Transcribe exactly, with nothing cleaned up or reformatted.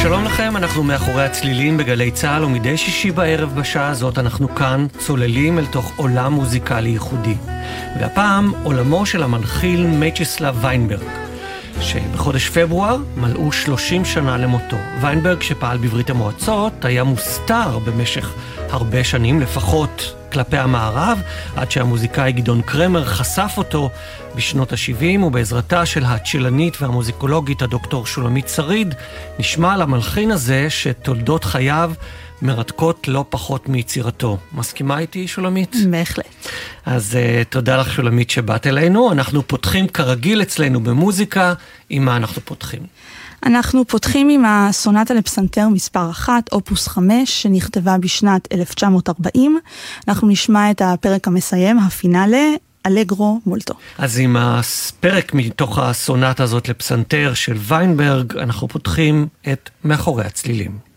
שלום לכם, אנחנו מאחורי הצלילים בגלי צהל, ומדי שישי בערב בשעה הזאת אנחנו כאן צוללים אל תוך עולם מוזיקלי ייחודי. והפעם עולמו של המלחין מייצ'סלב ויינברג, שבחודש פברואר מלאו שלושים שנה למותו. ויינברג, שפעל בברית המועצות, היה מוסתר במשך הרבה שנים, לפחות כלפי המערב, עד שהמוזיקאי גדעון קרמר חשף אותו בשנות ה-שבעים, ובעזרתה של הצ'לנית והמוזיקולוגית הדוקטור שולמית שריד, נשמע על המלחין הזה שתולדות חייו מרתקות לא פחות מיצירתו. מסכימה איתי, שולמית? בהחלט. אז uh, תודה לך, שולמית, שבאת אלינו. אנחנו פותחים כרגיל אצלנו במוזיקה. עם מה אנחנו פותחים? אנחנו פותחים עם הסונטה לפסנתר מספר אחת, אופוס חמש, שנכתבה בשנת אלף תשע מאות ארבעים. אנחנו נשמע את הפרק המסיים, הפינאלה, אלגרו מולטו. אז עם הפרק מתוך הסונטה הזאת לפסנתר של ויינברג, אנחנו פותחים את מאחורי הצלילים.